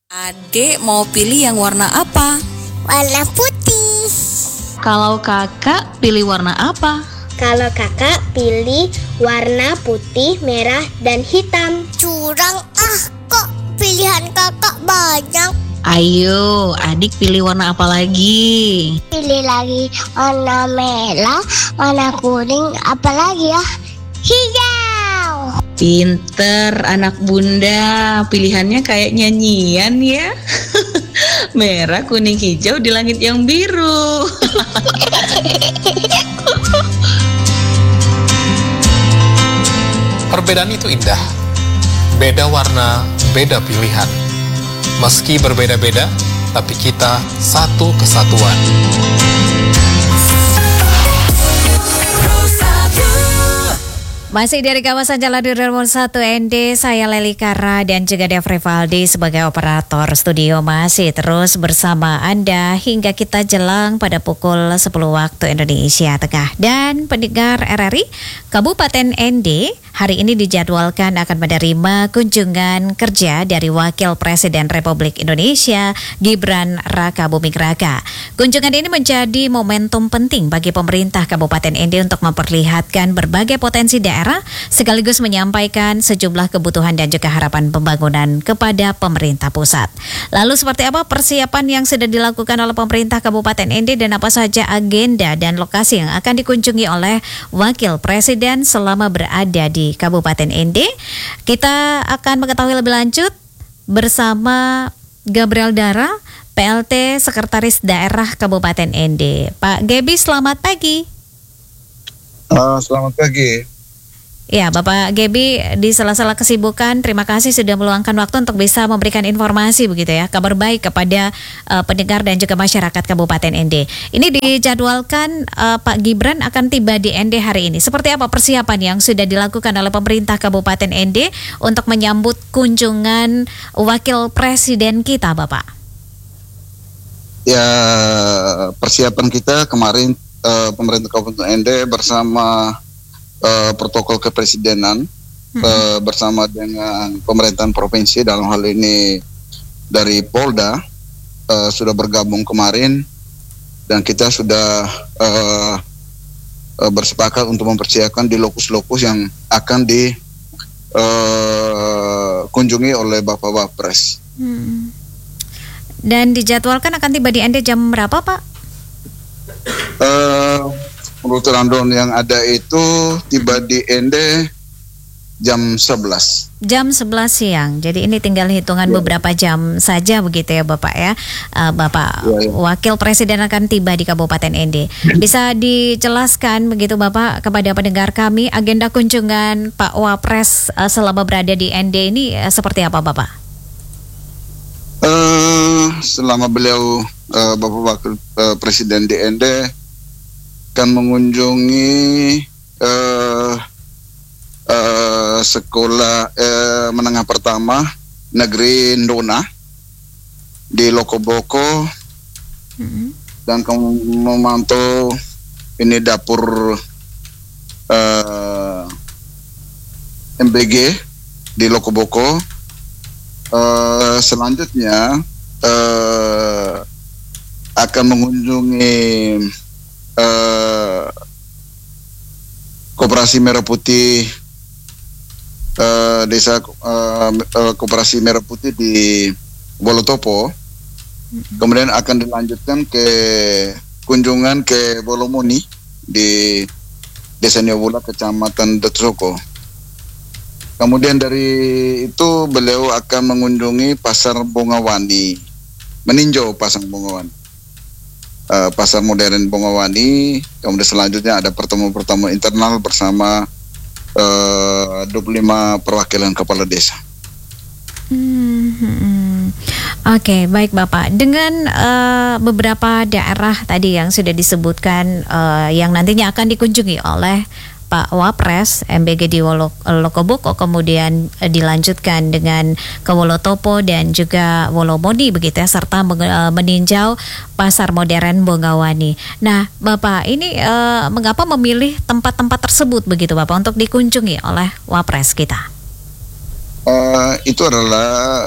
Adik mau pilih yang warna apa? Warna putih. Kalau kakak pilih warna apa? Kalau kakak pilih warna putih, merah, dan hitam. Curang kok pilihan kakak banyak. Ayo, adik pilih warna apa lagi? Pilih lagi warna merah, warna kuning, apa lagi ya? Hijau. Pinter anak bunda, pilihannya kayak nyanyian ya. Merah, kuning, hijau di langit yang biru. Perbedaan itu indah. Beda warna, beda pilihan. Meski berbeda-beda, tapi kita satu kesatuan. Masih dari kawasan Jalan Dirwono 1 ND, saya Leli Kara dan juga Dev Rivaldi sebagai operator studio masih terus bersama Anda hingga kita jelang pada pukul 10 waktu Indonesia Tengah. Dan pendengar RRI, Kabupaten ND hari ini dijadwalkan akan menerima kunjungan kerja dari Wakil Presiden Republik Indonesia, Gibran Rakabuming Raka. Kunjungan ini menjadi momentum penting bagi pemerintah Kabupaten ND untuk memperlihatkan berbagai potensi daerah sekaligus menyampaikan sejumlah kebutuhan dan juga harapan pembangunan kepada pemerintah pusat. Lalu seperti apa persiapan yang sudah dilakukan oleh pemerintah Kabupaten ND dan apa saja agenda dan lokasi yang akan dikunjungi oleh Wakil Presiden selama berada di Kabupaten ND? Kita akan mengetahui lebih lanjut bersama Gabriel Dara, PLT Sekretaris Daerah Kabupaten ND. Pak Gebi, selamat pagi. Selamat pagi. Ya, Bapak Gebi, di sela-sela kesibukan, terima kasih sudah meluangkan waktu untuk bisa memberikan informasi begitu ya, kabar baik kepada pendengar dan juga masyarakat Kabupaten ND. Ini dijadwalkan Pak Gibran akan tiba di ND hari ini. Seperti apa persiapan yang sudah dilakukan oleh pemerintah Kabupaten ND untuk menyambut kunjungan Wakil Presiden kita, Bapak? Ya, persiapan kita kemarin pemerintah Kabupaten ND bersama protokol kepresidenan bersama dengan pemerintahan provinsi, dalam hal ini dari Polda sudah bergabung kemarin, dan kita sudah bersepakat untuk mempersiapkan di lokus-lokus yang akan dikunjungi oleh Bapak Wapres. Dan dijadwalkan akan tiba di ND jam berapa, Pak? Menurut rundown yang ada itu tiba di ND jam 11. Jam 11 siang. Jadi ini tinggal hitungan beberapa jam saja begitu ya Bapak ya. Bapak Wakil Presiden akan tiba di Kabupaten ND. Bisa dijelaskan begitu Bapak kepada pendengar kami agenda kunjungan Pak Wapres selama berada di ND ini seperti apa Bapak? Selama beliau Bapak Wakil Presiden di ND akan mengunjungi sekolah menengah pertama negeri Ndona di Lokoboko, dan memantau ini dapur MBG di Lokoboko. Selanjutnya akan mengunjungi Koperasi Merah Putih, desa Koperasi Merah Putih di Wolotopo. Kemudian akan dilanjutkan ke kunjungan ke Bolomoni di Desa Nyawula, Kecamatan Detsoko. Kemudian dari itu beliau akan mengunjungi Pasar Bongawani, meninjau Pasar Bongawani. Pasar modern Bongawani. Kemudian selanjutnya ada pertemuan-pertemuan internal bersama 25 perwakilan kepala desa. Oke, baik Bapak. Dengan beberapa daerah tadi yang sudah disebutkan yang nantinya akan dikunjungi oleh Pak Wapres, MBG di Lokoboko, kemudian dilanjutkan dengan ke Wolotopo dan juga Wolomodi begitu ya, serta meninjau Pasar Modern Bongawani. Nah, Bapak ini mengapa memilih tempat-tempat tersebut begitu Bapak untuk dikunjungi oleh Wapres kita? Itu adalah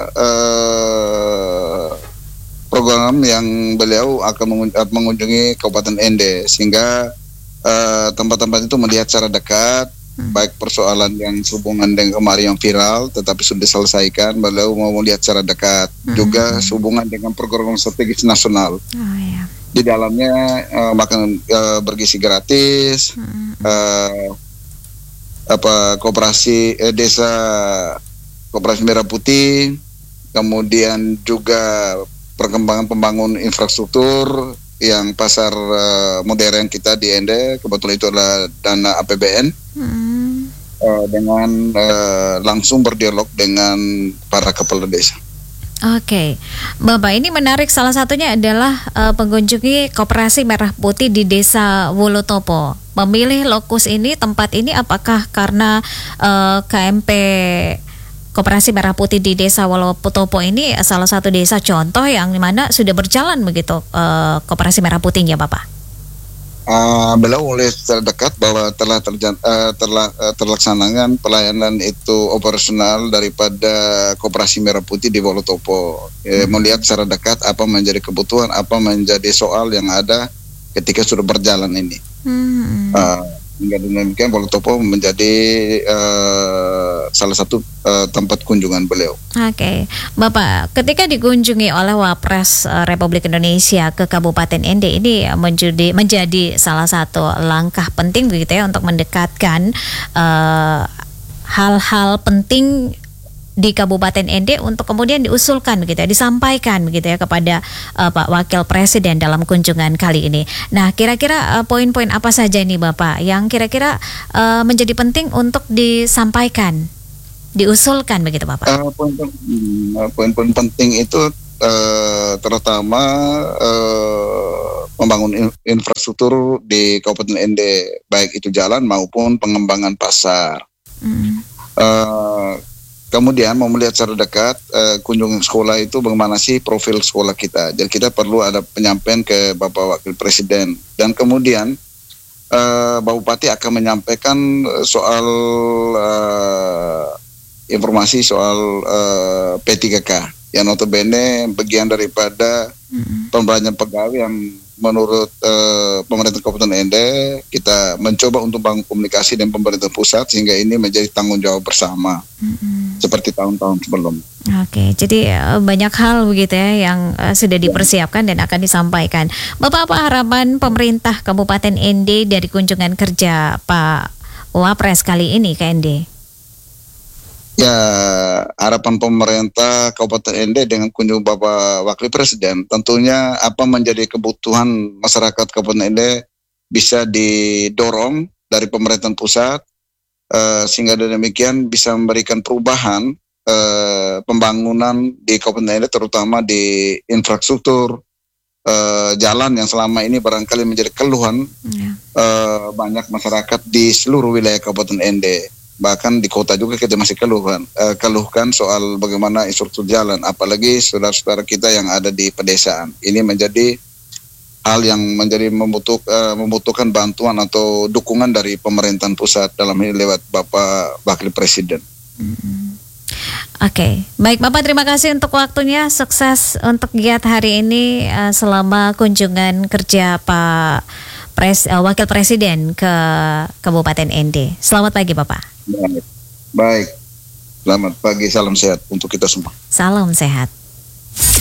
program yang beliau akan mengunjungi Kabupaten Ende, sehingga tempat-tempat itu melihat secara dekat, baik persoalan yang sehubungan dengan kemarin yang viral tetapi sudah diselesaikan, beliau mau melihat secara dekat, juga sehubungan dengan program strategis nasional. Di dalamnya makan bergizi gratis, koperasi desa Koperasi Merah Putih, kemudian juga perkembangan pembangunan infrastruktur yang pasar modern kita di Ende, kebetulan itu adalah dana APBN, dengan langsung berdialog dengan para kepala desa. Oke, Bapak, ini menarik. Salah satunya adalah mengunjungi Koperasi Merah Putih di Desa Wolotopo. Memilih lokus ini, tempat ini, apakah karena KMP Koperasi Merah Putih di Desa Wolotopo ini salah satu desa contoh yang dimana sudah berjalan begitu Koperasi Merah Putihnya, Bapak? Beliau oleh secara dekat bahwa telah terlaksanakan pelayanan itu operasional daripada Koperasi Merah Putih di Wolotopo. Melihat secara dekat apa menjadi kebutuhan, apa menjadi soal yang ada ketika sudah berjalan ini. Hingga demikian Wolotopo menjadi salah satu tempat kunjungan beliau. Oke, Bapak, ketika dikunjungi oleh Wapres Republik Indonesia ke Kabupaten Ende, ini menjadi salah satu langkah penting begitu ya untuk mendekatkan hal-hal penting di Kabupaten Ende untuk kemudian diusulkan begitu ya, disampaikan begitu ya kepada Pak Wakil Presiden dalam kunjungan kali ini. Nah, kira-kira poin-poin apa saja ini Bapak yang kira-kira menjadi penting untuk disampaikan, diusulkan begitu Bapak? Poin-poin penting itu terutama pembangunan infrastruktur di Kabupaten Ende, baik itu jalan maupun pengembangan pasar. Kemudian mau melihat secara dekat kunjungan sekolah itu bagaimana sih profil sekolah kita. Jadi kita perlu ada penyampaian ke Bapak Wakil Presiden. Dan kemudian Bapak Bupati akan menyampaikan soal informasi soal P3K yang notabene bagian daripada pembagian pegawai yang menurut pemerintah Kabupaten Ende kita mencoba untuk bangun komunikasi dengan pemerintah pusat sehingga ini menjadi tanggung jawab bersama seperti tahun-tahun sebelum. Oke, jadi banyak hal begitu ya yang sudah dipersiapkan dan akan disampaikan. Bapak, apa harapan pemerintah Kabupaten Ende dari kunjungan kerja Pak Wapres kali ini ke Ende? Ya, harapan pemerintah Kabupaten Ende dengan kunjungan Bapak Wakil Presiden tentunya apa menjadi kebutuhan masyarakat Kabupaten Ende bisa didorong dari pemerintahan pusat sehingga demikian bisa memberikan perubahan pembangunan di Kabupaten Ende terutama di infrastruktur jalan yang selama ini barangkali menjadi keluhan banyak masyarakat di seluruh wilayah Kabupaten Ende. Bahkan di kota juga kita masih keluhkan soal bagaimana infrastruktur jalan, apalagi saudara-saudara kita yang ada di pedesaan. Ini menjadi hal yang membutuhkan bantuan atau dukungan dari pemerintahan pusat dalam ini lewat Bapak Wakil Presiden. Oke, baik Bapak, terima kasih untuk waktunya. Sukses untuk giat hari ini selama kunjungan kerja Pak Wakil Presiden ke Kabupaten Ende. Selamat pagi Bapak. Baik, selamat pagi, salam sehat untuk kita semua. Salam sehat.